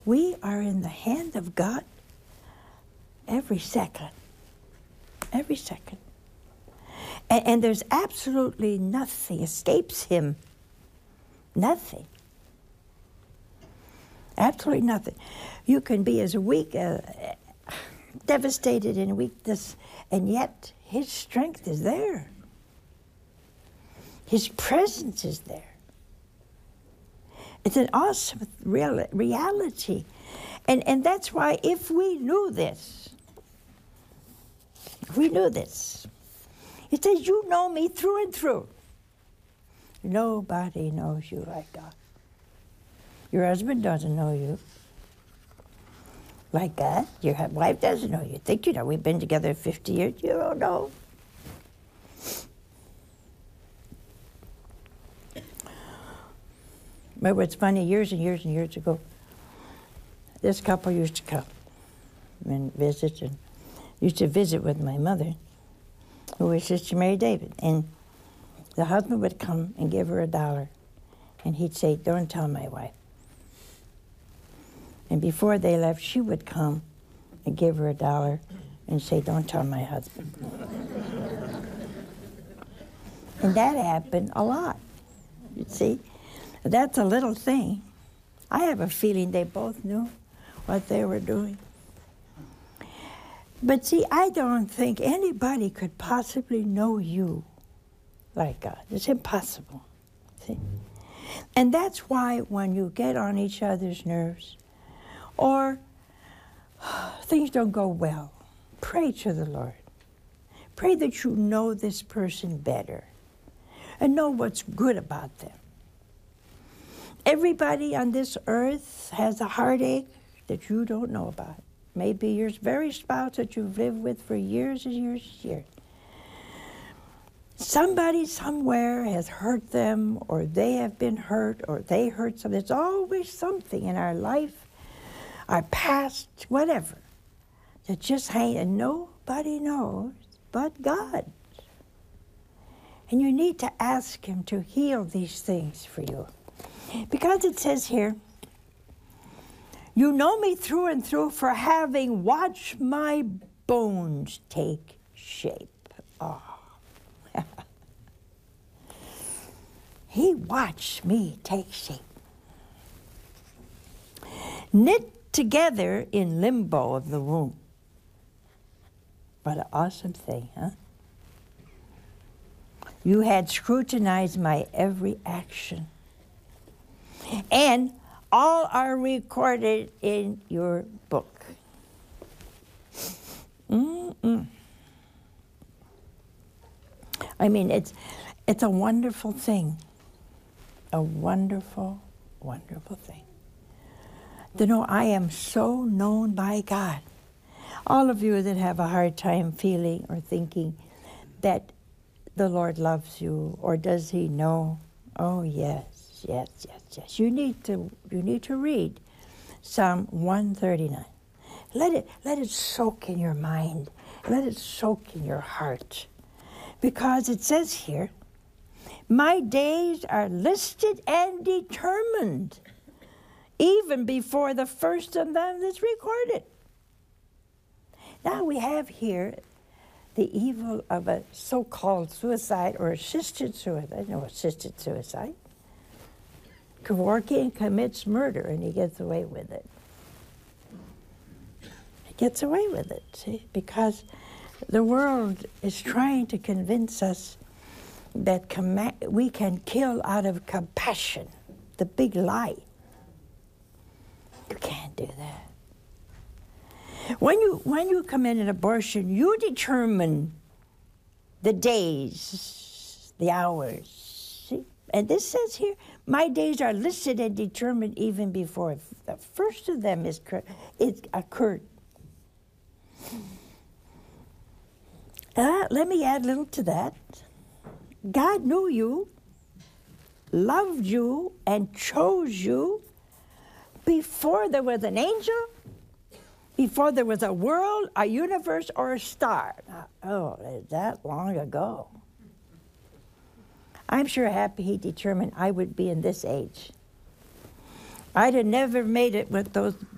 We are in the hand of God every second. Every second. And there's absolutely nothing escapes him. Nothing. Absolutely nothing. You can be as weak, devastated in weakness, and yet his strength is there. His presence is there. It's an awesome reality. And that's why if we knew this, it says, you know me through and through. Nobody knows you like God. Your husband doesn't know you like that. Your wife doesn't know you. Think you know, we've been together 50 years. You don't know. But what's funny, years and years and years ago, this couple used to come and visit, and used to visit with my mother, who was Sister Mary David. And the husband would come and give her $1, and he'd say, don't tell my wife. And before they left, she would come and give her $1 and say, don't tell my husband. And that happened a lot, you see. That's a little thing. I have a feeling they both knew what they were doing. But see, I don't think anybody could possibly know you like God. It's impossible. See? And that's why when you get on each other's nerves, or things don't go well, pray to the Lord. Pray that you know this person better and know what's good about them. Everybody on this earth has a heartache that you don't know about. Maybe your very spouse that you've lived with for years and years and years. Somebody somewhere has hurt them, or they have been hurt, or they hurt something. There's always something in our life, our past, whatever, that just hangs, and nobody knows but God. And you need to ask him to heal these things for you. Because it says here, you know me through and through for having watched my bones take shape. Oh. He watched me take shape. Knit together in limbo of the womb. What an awesome thing, huh? You had scrutinized my every action. And all are recorded in your book. I mean, it's a wonderful thing. A wonderful, wonderful thing. To know I am so known by God. All of you that have a hard time feeling or thinking that the Lord loves you, or does he know? Oh, yes. Yes, yes, yes. You need to read Psalm 139. Let it soak in your mind. Let it soak in your heart. Because it says here, my days are listed and determined, even before the first of them is recorded. Now we have here the evil of a so-called suicide or assisted suicide. No, assisted suicide. Kevorkian commits murder, and he gets away with it. He gets away with it, see? Because the world is trying to convince us that we can kill out of compassion. The big lie. You can't do that. When you commit an abortion, you determine the days, the hours. See? And this says here, my days are listed and determined even before the first of them is occurred. Let me add a little to that. God knew you, loved you, and chose you before there was an angel, before there was a world, a universe, or a star. Oh, that long ago. I'm sure happy he determined I would be in this age. I'd have never made it with those